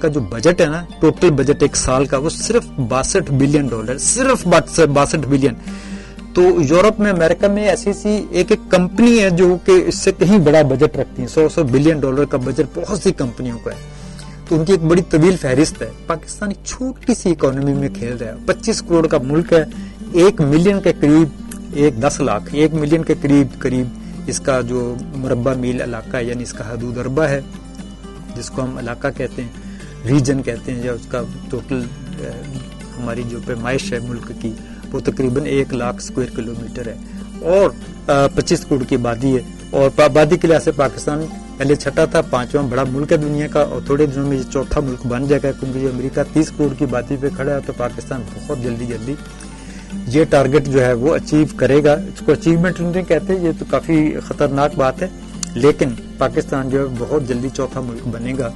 کا جو بجٹ ہے نا، ٹوٹل بجٹ ایک سال کا، وہ صرف $62 بلین، صرف 62 بلین. تو یورپ میں، امریکہ میں ایسی ایک کمپنی ہے جو کہ اس سے کہیں بڑا بجٹ رکھتی ہیں. $100 بلین کا بجٹ بہت سی کمپنیوں کا ہے. تو ان کی ایک بڑی طویل فہرست ہے. پاکستان ایک چھوٹی سی اکانومی میں کھیل رہا ہے. 25 کروڑ کا ملک ہے. 1 ملین کے قریب، 10 لاکھ، 1 ملین کے قریب اس کا جو مربع میل علاقہ ہے، یعنی اس کا حدود اربہ ہے، جس کو ہم علاقہ کہتے ہیں، ریجن کہتے ہیں. یا اس کا ٹوٹل ہماری جو پیمائش ہے ملک کی، وہ تقریباً 1 لاکھ اسکوائر کلومیٹر ہے، اور 25 کروڑ کی آبادی ہے. اور آبادی کے لحاظ سے پاکستان پہلے چھٹا تھا، 5واں بڑا ملک ہے دنیا کا، اور تھوڑے دنوں میں یہ 4تھا ملک بن جائے گا، کیونکہ امریکہ 30 کروڑ کی آبادی پہ کھڑا ہے. تو پاکستان بہت جلدی یہ ٹارگٹ جو ہے وہ اچیو کرے گا. اس کو اچیومنٹ نہیں کہتے، یہ تو کافی خطرناک بات ہے، لیکن پاکستان جو ہے بہت جلدی 4تھا ملک بنے گا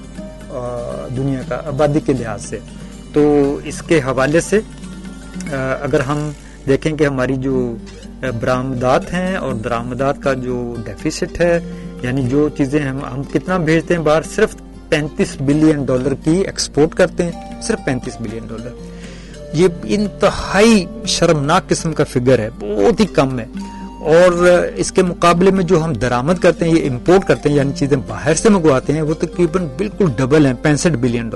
دنیا کا آبادی کے لحاظ سے. تو اس کے حوالے سے اگر ہم دیکھیں کہ ہماری جو برآمدات ہیں اور درآمدات کا جو ڈیفیسٹ ہے، یعنی جو چیزیں ہم کتنا بھیجتے ہیں باہر، صرف $35 بلین کی ایکسپورٹ کرتے ہیں، صرف $35 بلین. یہ انتہائی شرمناک قسم کا فگر ہے، بہت ہی کم ہے. اور اس کے مقابلے میں جو ہم درآمد کرتے ہیں، یہ امپورٹ کرتے ہیں، یعنی چیزیں باہر سے منگواتے ہیں، وہ تقریباً بالکل ڈبل ہیں، $65 بلین.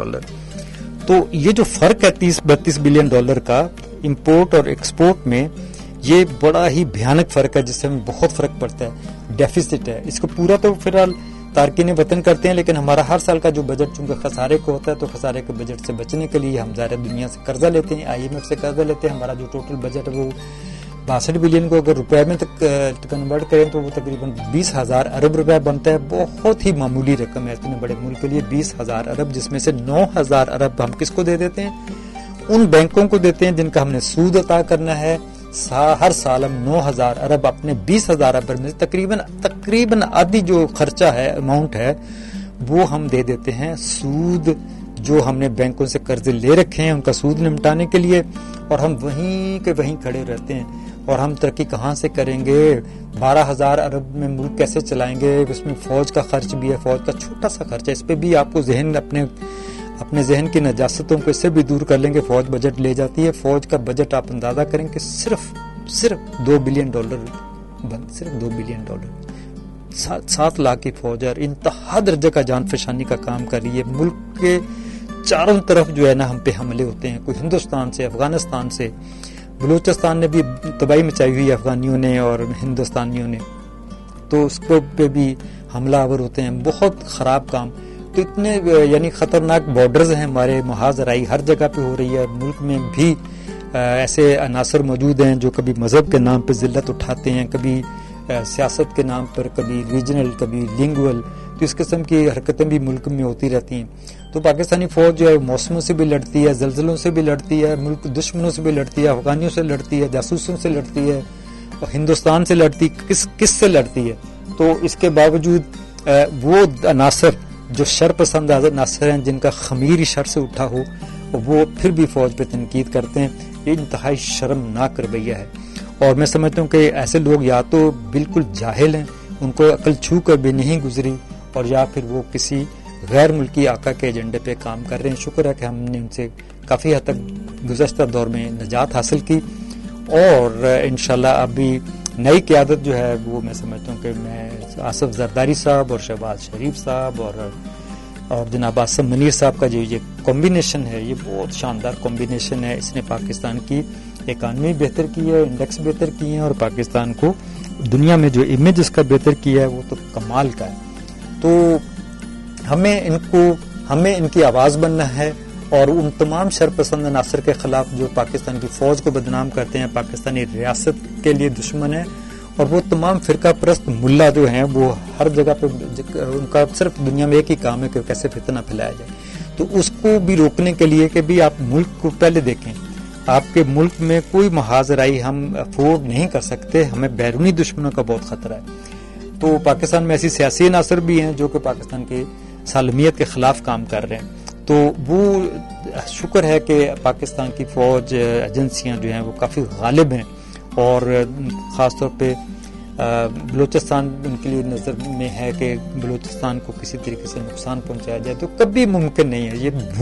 تو یہ جو فرق ہے $32 بلین کا امپورٹ اور ایکسپورٹ میں، یہ بڑا ہی بھیانک فرق ہے، جس سے ہمیں بہت فرق پڑتا ہے. ڈیفیسٹ ہے. اس کو پورا تو فی الحال تارکین وطن کرتے ہیں، لیکن ہمارا ہر سال کا جو بجٹ چونکہ خسارے کو ہوتا ہے، تو خسارے کے بجٹ سے بچنے کے لیے ہم ظاہر دنیا سے قرضہ لیتے ہیں، IMF سے قرضہ لیتے ہیں. ہمارا جو ٹوٹل بجٹ ہے وہ 62 بلین کو اگر روپے میں کنورٹ کریں تو وہ تقریباً 20,000 ارب روپے بنتا ہے. بہت ہی معمولی رقم ہے اتنے بڑے ملک کے لیے، 20,000 ارب، جس میں سے 9,000 ارب ہم کس کو دے دیتے ہیں؟ ان بینکوں کو دیتے ہیں جن کا ہم نے سود عطا کرنا ہے. ہر سال ہم 9,000 ارب اپنے 20,000 ارب میں تقریباً آدھی جو خرچہ ہے، اماؤنٹ ہے، وہ ہم دے دیتے ہیں سود، جو ہم نے بینکوں سے قرضے لے رکھے ہیں ان کا سود نمٹانے کے لیے. اور ہم وہیں کے وہیں کھڑے رہتے ہیں. اور ہم ترقی کہاں سے کریں گے؟ 12,000 ارب میں ملک کیسے چلائیں گے؟ اس میں فوج کا خرچ بھی ہے، فوج کا چھوٹا سا خرچ ہے. اس پہ بھی آپ کو اپنے ذہن کی نجاستوں کو اس سے بھی دور کر لیں گے. فوج بجٹ لے جاتی ہے. فوج کا بجٹ آپ اندازہ کریں کہ صرف $2 بلین، صرف $2 بلین. 7 لاکھ کی فوج ہے، اور انتہا درجے کا جان فشانی کا کام کر رہی ہے. ملک کے چاروں طرف جو ہے نا ہم پہ حملے ہوتے ہیں، کوئی ہندوستان سے، افغانستان سے، بلوچستان نے بھی تباہی مچائی ہوئی ہے افغانیوں نے اور ہندوستانیوں نے، تو اس کو پہ بھی حملہ آور ہوتے ہیں. بہت خراب کام. تو اتنے یعنی خطرناک بارڈرز ہیں ہمارے، محاذرائی ہر جگہ پہ ہو رہی ہے. ملک میں بھی ایسے عناصر موجود ہیں جو کبھی مذہب کے نام پہ ذلت اٹھاتے ہیں، کبھی سیاست کے نام پر، کبھی ریجنل، کبھی لنگول. تو اس قسم کی حرکتیں بھی ملک میں ہوتی رہتی ہیں. تو پاکستانی فوج جو ہے موسموں سے بھی لڑتی ہے، زلزلوں سے بھی لڑتی ہے، ملک دشمنوں سے بھی لڑتی ہے، افغانیوں سے لڑتی ہے، جاسوسوں سے لڑتی ہے، اور ہندوستان سے لڑتی، کس سے لڑتی ہے. تو اس کے باوجود وہ عناصر جو شر پسند عناصر ہیں، جن کا خمیر شر سے اٹھا ہو، وہ پھر بھی فوج پہ تنقید کرتے ہیں. یہ انتہائی شرمناک رویہ ہے. اور میں سمجھتا ہوں کہ ایسے لوگ یا تو بالکل جاہل ہیں، ان کو عقل چھو کر بھی نہیں گزری، اور یا پھر وہ کسی غیر ملکی آقا کے ایجنڈے پہ کام کر رہے ہیں. شکر ہے کہ ہم نے ان سے کافی حد تک گزشتہ دور میں نجات حاصل کی، اور انشاءاللہ اب بھی نئی قیادت جو ہے وہ میں سمجھتا ہوں کہ میں آصف زرداری صاحب اور شہباز شریف صاحب اور جناب آصم منیر صاحب کا جو یہ کمبینیشن ہے، یہ بہت شاندار کمبینیشن ہے. اس نے پاکستان کی اکانومی بہتر کی ہے، انڈیکس بہتر کیے ہیں، اور پاکستان کو دنیا میں جو امیج اس کا بہتر کیا ہے وہ تو کمال کا ہے. تو ہمیں ان کی آواز بننا ہے، اور ان تمام شرپسند عناصر کے خلاف جو پاکستان کی فوج کو بدنام کرتے ہیں، پاکستانی ریاست کے لیے دشمن ہیں، اور وہ تمام فرقہ پرست ملا جو ہیں وہ ہر جگہ پہ ان کا صرف دنیا میں ایک ہی کام ہے کہ کیسے فتنہ پھیلایا جائے. تو اس کو بھی روکنے کے لیے کہ بھی آپ ملک کو پہلے دیکھیں، آپ کے ملک میں کوئی محاذرائی ہم افورڈ نہیں کر سکتے، ہمیں بیرونی دشمنوں کا بہت خطرہ ہے. تو پاکستان میں ایسی سیاسی عناصر بھی ہیں جو کہ پاکستان کی سالمیت کے خلاف کام کر رہے ہیں. تو وہ شکر ہے کہ پاکستان کی فوج ایجنسیاں جو ہیں وہ کافی غالب ہیں، اور خاص طور پہ بلوچستان ان کے لیے نظر میں ہے کہ بلوچستان کو کسی طریقے سے نقصان پہنچایا جائے تو کبھی ممکن نہیں ہے. یہ